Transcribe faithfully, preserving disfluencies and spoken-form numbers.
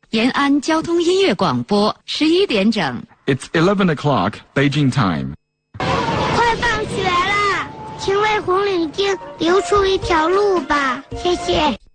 延安交通音乐广播，十一点整。 It's eleven o'clock Beijing time. 快放学了，请为红领巾留出一条路吧，谢谢。